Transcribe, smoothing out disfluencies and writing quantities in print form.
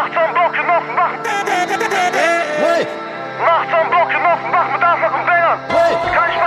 Nachts am Block genossen, wach. Hey, Nachts am Block genossen, wach mit Anschlag und Bängern. hey, Kein Spaß.